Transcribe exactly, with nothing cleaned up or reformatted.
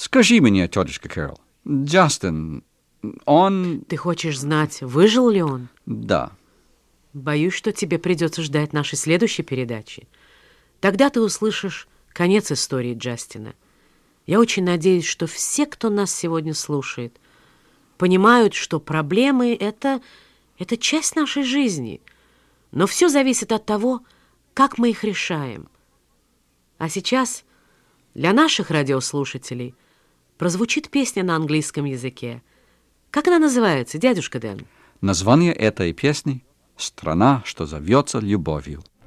Скажи мне, тетушка Кэрол, Джастин, он... Ты хочешь знать, выжил ли он? Да. Боюсь, что тебе придется ждать нашей следующей передачи. Тогда ты услышишь конец истории Джастина. Я очень надеюсь, что все, кто нас сегодня слушает, понимают, что проблемы — это, это часть нашей жизни. Но все зависит от того, как мы их решаем. А сейчас для наших радиослушателей прозвучит песня на английском языке. Как она называется, дядюшка Дэн? Название этой песни «Страна, что зовется любовью».